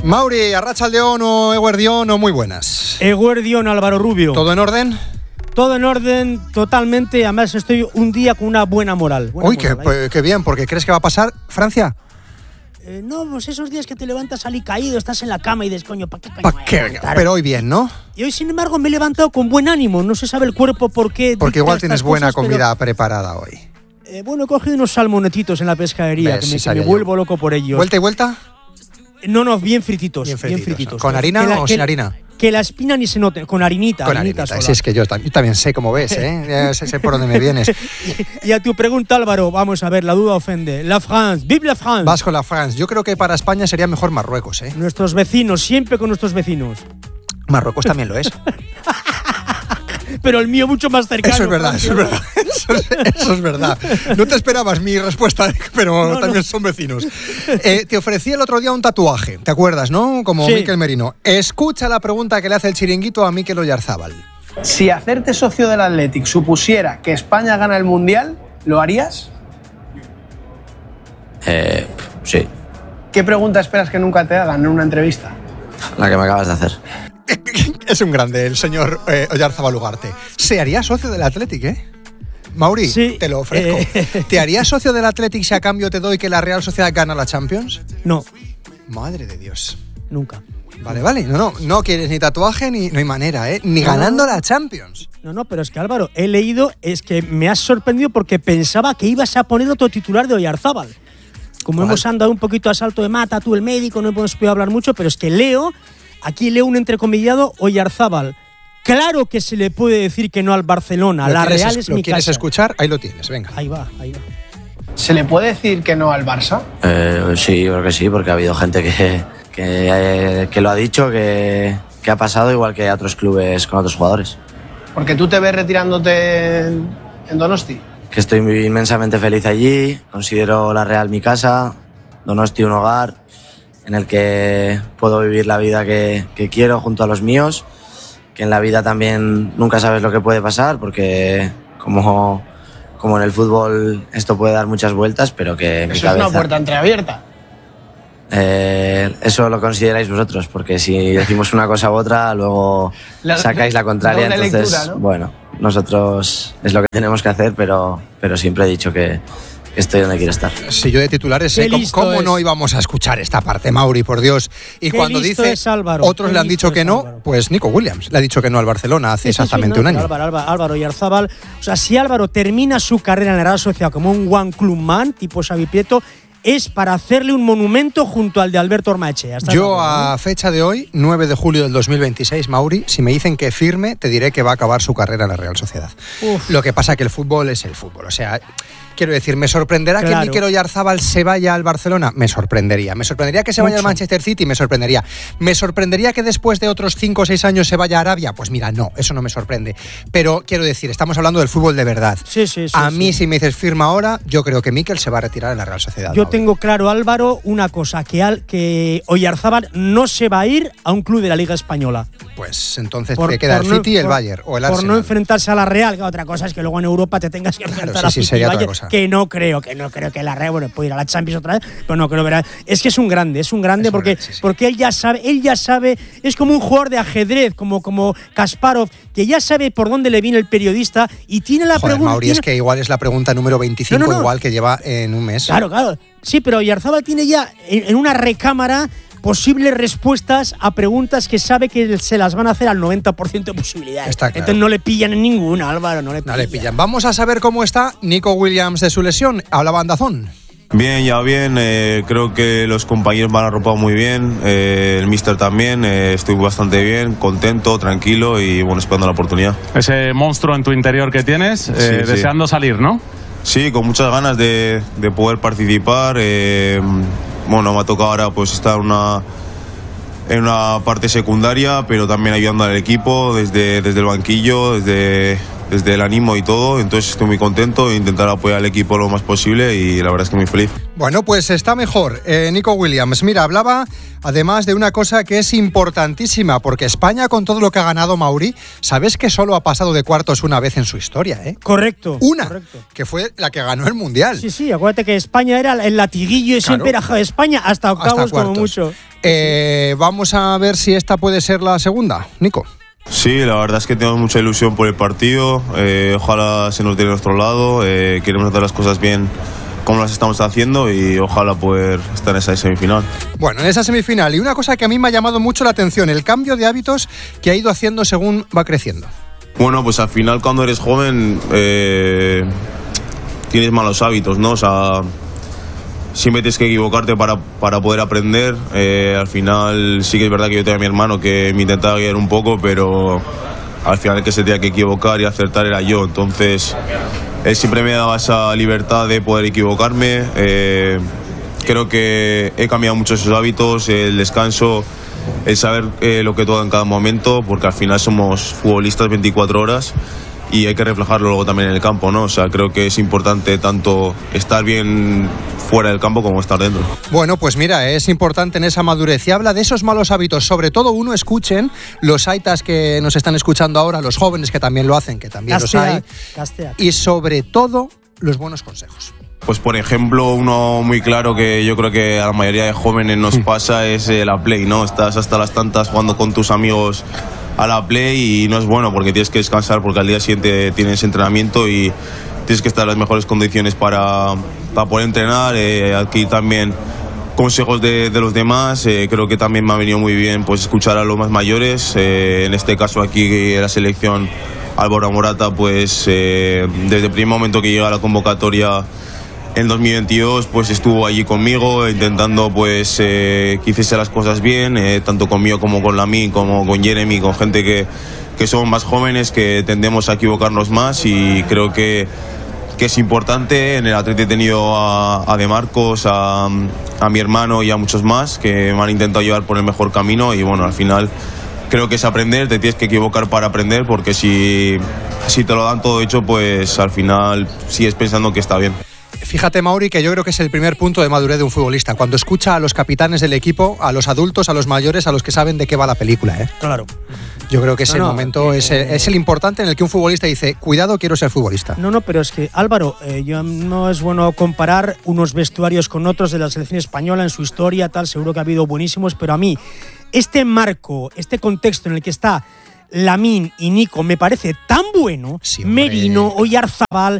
Mauri, Arratsaldeon o Eguerdión o muy buenas. Eguerdión, Álvaro Rubio. ¿Todo en orden? Todo en orden, totalmente. Además estoy un día con una buena moral. Qué bien, porque ¿crees que va a pasar Francia? No, pues esos días que te levantas ali caído, estás en la cama y dices, coño, ¿para qué? ¿Para qué? Pero hoy bien, ¿no? Y hoy, sin embargo, me he levantado con buen ánimo. No se sabe el cuerpo por qué. Porque igual tienes buena comida preparada hoy. Bueno, he cogido unos salmonetitos en la pescadería, que me vuelvo loco por ellos. ¿Vuelta y vuelta? No, bien frititos. Bien frititos. ¿Con harina o sin harina? Que la espina ni se note, con harinita. Con harinita sola. Sí, es que yo también sé cómo ves, ¿eh? Ya sé por dónde me vienes. Y a tu pregunta, Álvaro, vamos a ver, la duda ofende. La France, vive la France. Vas con la France. Yo creo que para España sería mejor Marruecos, ¿eh? Nuestros vecinos, siempre con nuestros vecinos. Marruecos también lo es. Pero el mío mucho más cercano. Eso es verdad. Eso es verdad. No te esperabas mi respuesta, pero también son vecinos. Te ofrecí el otro día un tatuaje, ¿te acuerdas, no? Como sí. Mikel Merino. Escucha la pregunta que le hace el chiringuito a Mikel Oyarzábal. Si hacerte socio del Athletic supusiera que España gana el Mundial, ¿lo harías? Sí. ¿Qué pregunta esperas que nunca te hagan en una entrevista? La que me acabas de hacer. Es un grande el señor Oyarzábal Ugarte. ¿Se haría socio del Athletic, Mauri, sí, te lo ofrezco. ¿Te harías socio del Athletic si a cambio te doy que la Real Sociedad gana la Champions? No. Madre de Dios. Nunca. Vale. No quieres ni tatuaje ni no hay manera, ni ganando la Champions. No, pero es que Álvaro, he leído, es que me has sorprendido porque pensaba que ibas a poner otro titular de Oyarzábal. Como hemos andado un poquito a salto de mata, tú el médico, no hemos podido hablar mucho, pero es que aquí leo un entrecomillado, Oyarzábal. Claro que se le puede decir que no al Barcelona, la Real es mi casa. ¿Lo quieres escuchar? Ahí lo tienes, venga. Ahí va. ¿Se le puede decir que no al Barça? Sí, yo creo que sí, porque ha habido gente que lo ha dicho, que ha pasado igual que a otros clubes con otros jugadores. Porque tú te ves retirándote en Donosti. Que estoy inmensamente feliz allí, considero la Real mi casa, Donosti un hogar en el que puedo vivir la vida que quiero junto a los míos, que en la vida también nunca sabes lo que puede pasar, porque como en el fútbol esto puede dar muchas vueltas, pero que eso mi cabeza... es una puerta entreabierta. Eso lo consideráis vosotros, porque si decimos una cosa u otra, luego sacáis la contraria, entonces, lectura, ¿no? Bueno, nosotros es lo que tenemos que hacer, pero siempre he dicho que estoy donde quiero estar. Si yo de titulares ¿cómo no íbamos a escuchar esta parte, Mauri, por Dios? Y cuando dice otros le han dicho que no, Álvaro. Pues Nico Williams le ha dicho que no al Barcelona hace exactamente un año. Álvaro Oyarzábal, o sea, si Álvaro termina su carrera en la Real Sociedad como un one club man, tipo Xavi Prieto, es para hacerle un monumento junto al de Alberto Ormaechea. Yo a fecha de hoy, 9 de julio del 2026, Mauri, si me dicen que firme, te diré que va a acabar su carrera en la Real Sociedad. Lo que pasa es que el fútbol es el fútbol, o sea... Quiero decir, ¿me sorprenderá que Mikel Oyarzábal se vaya al Barcelona? Me sorprendería. ¿Me sorprendería que se vaya al Manchester City? Me sorprendería. ¿Me sorprendería que después de otros 5 o 6 años se vaya a Arabia? Pues mira, no, eso no me sorprende. Pero quiero decir, estamos hablando del fútbol de verdad. Sí. A mí, si me dices firma ahora, yo creo que Mikel se va a retirar en la Real Sociedad. Yo tengo claro, Álvaro, una cosa, que Oyarzábal no se va a ir a un club de la Liga Española. Pues entonces te queda el City, el Bayern o el Arsenal. Por no enfrentarse a la Real, que otra cosa es que luego en Europa te tengas que enfrentar a City y Bayern, que no creo que la Real, bueno, puede ir a la Champions otra vez, pero no creo, verá. Es que es un grande porque él ya sabe, es como un jugador de ajedrez, como Kasparov, que ya sabe por dónde le viene el periodista y tiene la pregunta. Mauri, es que igual es la pregunta número 25, igual que lleva en un mes. Claro. Sí, pero Oyarzábal tiene ya en una recámara posibles respuestas a preguntas que sabe que se las van a hacer al 90% de posibilidades. Está claro. Entonces no le pillan en ninguna, Álvaro, no le pillan. Vamos a saber cómo está Nico Williams de su lesión. Hablaba Andazón. Bien, creo que los compañeros me han arropado muy bien, el míster también, estoy bastante bien, contento, tranquilo y bueno, esperando la oportunidad. Ese monstruo en tu interior que tienes, deseando salir, ¿no? Sí, con muchas ganas de poder participar. Bueno, me ha tocado ahora pues estar en una parte secundaria, pero también ayudando al equipo desde el banquillo, desde el ánimo y todo. Entonces estoy muy contento de intentar apoyar al equipo lo más posible y la verdad es que muy feliz. Bueno, pues está mejor Nico Williams. Mira, hablaba además de una cosa que es importantísima, porque España, con todo lo que ha ganado, Mauri, sabes que solo ha pasado de cuartos una vez en su historia, ¿eh? Correcto. Que fue la que ganó el Mundial. Sí, acuérdate que España era el latiguillo y siempre era España hasta octavos como mucho. Vamos a ver si esta puede ser la segunda, Nico. Sí, la verdad es que tenemos mucha ilusión por el partido. Ojalá se nos dé de nuestro lado. Queremos hacer las cosas bien como las estamos haciendo y ojalá poder estar en esa semifinal. Bueno, en esa semifinal. Y una cosa que a mí me ha llamado mucho la atención, el cambio de hábitos que ha ido haciendo según va creciendo. Bueno, pues al final cuando eres joven tienes malos hábitos, ¿no? O sea, siempre tienes que equivocarte para poder aprender. Al final sí que es verdad que yo tenía a mi hermano que me intentaba guiar un poco, pero al final el que se tenía que equivocar y acertar era yo. Entonces él siempre me daba esa libertad de poder equivocarme. Creo que he cambiado mucho esos hábitos, el descanso, el saber lo que todo en cada momento, porque al final somos futbolistas 24 horas y hay que reflejarlo luego también en el campo, ¿no? O sea, creo que es importante tanto estar bien fuera del campo como estar dentro. Bueno, pues mira, es importante en esa madurez y habla de esos malos hábitos, sobre todo uno, escuchen los aitas que nos están escuchando ahora, los jóvenes que también lo hacen, que también los hay, y sobre todo los buenos consejos. Pues por ejemplo, uno muy claro que yo creo que a la mayoría de jóvenes nos pasa es la Play, ¿no? Estás hasta las tantas jugando con tus amigos a la Play y no es bueno porque tienes que descansar porque al día siguiente tienes entrenamiento y tienes que estar en las mejores condiciones para poder entrenar. Aquí también consejos de los demás, creo que también me ha venido muy bien pues escuchar a los más mayores, en este caso aquí la selección Álvaro Morata, pues desde el primer momento que llega a la convocatoria en 2022 pues estuvo allí conmigo intentando pues que hiciese las cosas bien, tanto conmigo como con Lamine, como con Jeremy, con gente que son más jóvenes, que tendemos a equivocarnos más y creo que es importante. En el Atleti he tenido a De Marcos, a mi hermano y a muchos más que me han intentado llevar por el mejor camino y bueno, al final creo que es aprender, te tienes que equivocar para aprender porque si te lo dan todo hecho pues al final sigues pensando que está bien. Fíjate, Mauri, que yo creo que es el primer punto de madurez de un futbolista, cuando escucha a los capitanes del equipo, a los adultos, a los mayores, a los que saben de qué va la película, ¿eh? Claro. Yo creo que ese momento es el importante en el que un futbolista dice, cuidado, quiero ser futbolista. No, pero es que, Álvaro, no es bueno comparar unos vestuarios con otros de la selección española en su historia, tal, seguro que ha habido buenísimos, pero a mí, este marco, este contexto en el que está Lamine y Nico me parece tan bueno, sí, Merino, Oyarzabal,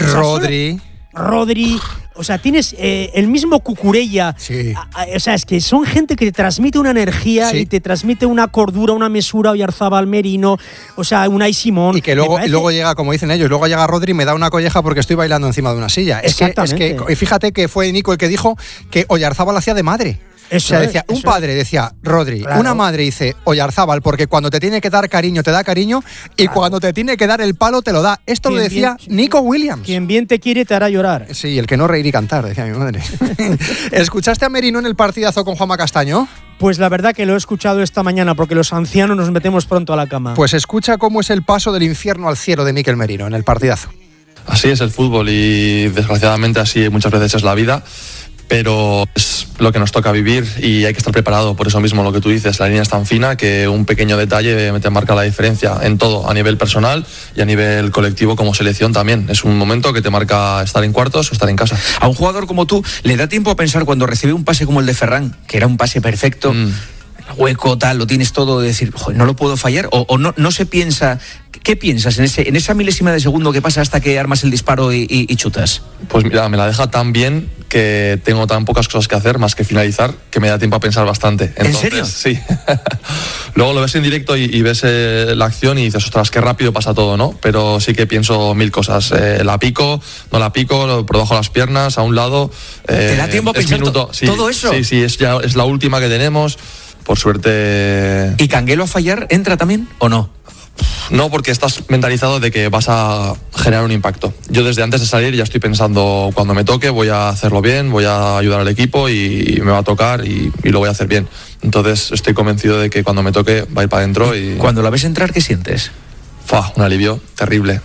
Rodri, o sea, tienes el mismo Cucurella, sí. O sea, es que son gente que te transmite una energía, sí, y te transmite una cordura, una mesura, Oyarzabal, Merino, o sea, Unai Simón. Y que luego llega, como dicen ellos, luego llega Rodri y me da una colleja porque estoy bailando encima de una silla. Es que fíjate que fue Nico el que dijo que Oyarzabal hacía de madre. Eso, o sea, decía, un padre decía Rodri, claro. Una madre dice Oyarzabal, porque cuando te tiene que dar cariño te da cariño y claro, cuando te tiene que dar el palo te lo da. Esto lo decía Nico Williams. Quien bien te quiere te hará llorar. Sí, el que no reír y cantar, decía mi madre. ¿Escuchaste a Merino en el partidazo con Juanma Castaño? Pues la verdad que lo he escuchado esta mañana porque los ancianos nos metemos pronto a la cama. Pues escucha cómo es el paso del infierno al cielo de Mikel Merino en el partidazo. Así es el fútbol y desgraciadamente así muchas veces es la vida. Pero es lo que nos toca vivir y hay que estar preparado. Por eso mismo lo que tú dices, la línea es tan fina que un pequeño detalle te marca la diferencia en todo, a nivel personal y a nivel colectivo como selección también. Es un momento que te marca estar en cuartos o estar en casa. A un jugador como tú le da tiempo a pensar cuando recibe un pase como el de Ferran, que era un pase perfecto, hueco, tal, lo tienes todo, de decir, no lo puedo fallar, o no se piensa. ¿Qué piensas en esa milésima de segundo que pasa hasta que armas el disparo y chutas? Pues mira, me la deja tan bien que tengo tan pocas cosas que hacer más que finalizar que me da tiempo a pensar bastante. Entonces, ¿en serio? Sí. Luego lo ves en directo y ves la acción y dices, ostras, qué rápido pasa todo, ¿no? Pero sí que pienso mil cosas. La pico, no la pico, por debajo de las piernas, a un lado. ¿Te da tiempo a pensar todo eso? Sí, es la última que tenemos. Por suerte. ¿Y Canguelo a fallar entra también o no? No, porque estás mentalizado de que vas a generar un impacto. Yo desde antes de salir ya estoy pensando, cuando me toque voy a hacerlo bien, voy a ayudar al equipo y me va a tocar y lo voy a hacer bien. Entonces estoy convencido de que cuando me toque va a ir para adentro. Y cuando la ves entrar, ¿qué sientes? Un alivio terrible.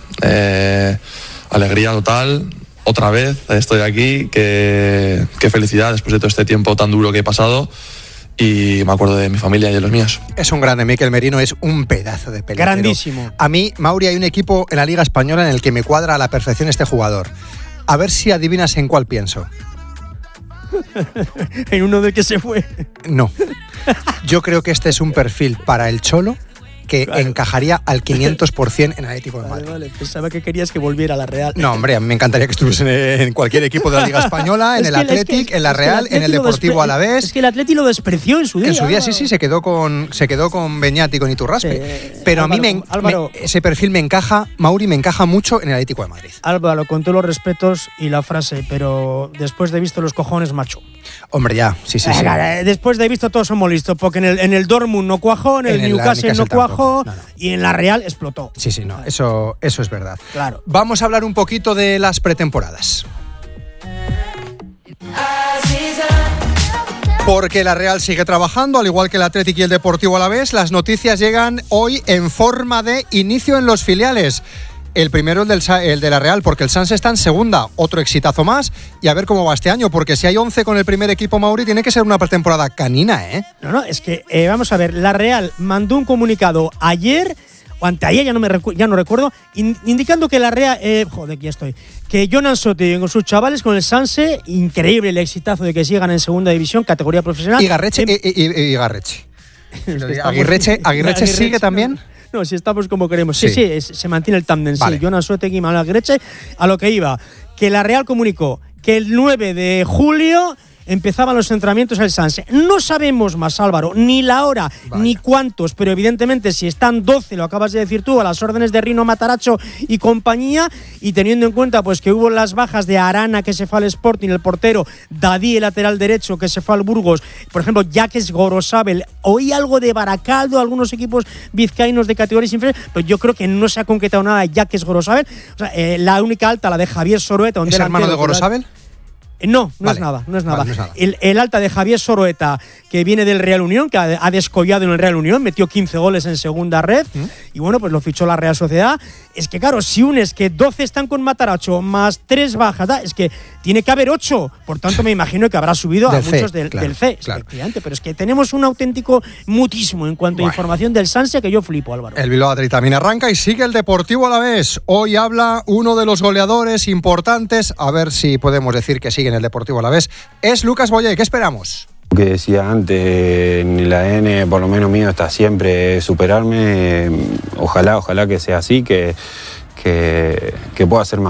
Alegría total. Otra vez estoy aquí. Qué felicidad después de todo este tiempo tan duro que he pasado. Y me acuerdo de mi familia y de los míos. Es un grande, Mikel Merino, es un pedazo de pelotero. Grandísimo. A mí, Mauri, hay un equipo en la Liga Española en el que me cuadra a la perfección este jugador. A ver si adivinas en cuál pienso. En uno del que se fue. No. Yo creo que este es un perfil para el Cholo que encajaría al 500% en Atlético de Madrid. Vale, pensaba que querías que volviera a la Real. No, hombre, a mí me encantaría que estuviese en cualquier equipo de la Liga Española, en el Athletic, en la Real, en el Deportivo Alavés. Es que el Atleti lo despreció en su día. En su día sí, se quedó con Beñat y con Iturraspe. Pero Álvaro, a mí ese perfil me encaja, Mauri, me encaja mucho en el Atlético de Madrid. Álvaro, con todos los respetos y la frase, pero después de visto los cojones, macho. Hombre, ya, sí. Después de visto todos somos listos, porque en el Dortmund no cuajó, en el Newcastle no cuajó. No. Y en la Real explotó. Sí, no, eso es verdad. Claro. Vamos a hablar un poquito de las pretemporadas. Porque la Real sigue trabajando, al igual que el Athletic y el Deportivo Alavés. Las noticias llegan hoy en forma de inicio en los filiales. El primero, el de la Real, porque el Sanse está en segunda. Otro exitazo más. Y a ver cómo va este año, porque si hay 11 con el primer equipo, Mauri, tiene que ser una pretemporada canina, ¿eh? No, es que, vamos a ver, la Real mandó un comunicado ayer o anteayer, ya no recuerdo, indicando que la Real, aquí estoy, que Jonan Sotti con sus chavales, con el Sanse, increíble el exitazo de que sigan en segunda división, categoría profesional. Y Garreche. Aguirreche sigue también. No, si estamos como queremos. Sí, se mantiene el tándem. Vale. Sí, Jonas Sotegui y Manuel Aguirreche. A lo que iba, que la Real comunicó que el 9 de julio empezaban los entrenamientos del Sanse. No sabemos más, Álvaro, ni la hora, ni cuántos, pero evidentemente si están 12, lo acabas de decir tú, a las órdenes de Rino Matarazzo y compañía, y teniendo en cuenta pues que hubo las bajas de Arana, que se fue al Sporting, el portero, Dadí, el lateral derecho, que se fue al Burgos, por ejemplo, Jacques Gorosabel, oí algo de Baracaldo, algunos equipos vizcaínos de categorías inferiores, pero yo creo que no se ha concretado nada de Jacques Gorosabel. O sea, la única alta, la de Javier Soroeta. ¿Es hermano de Gorosabel? No es nada. El alta de Javier Soroeta, que viene del Real Unión, que ha descollado en el Real Unión, metió 15 goles en segunda red, y bueno, pues lo fichó la Real Sociedad. Es que claro, si unes que 12 están con Matarazzo, más 3 bajas, es que tiene que haber 8, por tanto me imagino que habrá subido a muchos del C, efectivamente, pero es que tenemos un auténtico mutismo en cuanto a información del Sanse que yo flipo, Álvaro. El Bilbao Athletic también arranca y sigue el Deportivo Alavés. Hoy habla uno de los goleadores importantes, a ver si podemos decir que sigue en el Deportivo Alavés, es Lucas Boyé. ¿Qué esperamos? Lo que decía antes, en el ADN por lo menos mío está siempre superarme. Ojalá que sea así, que pueda ser más